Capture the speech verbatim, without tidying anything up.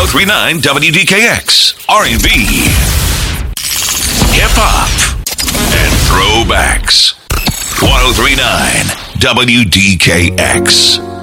oh three point nine W D K X, R and B, hip-hop, and throwbacks. one oh three point nine W D K X.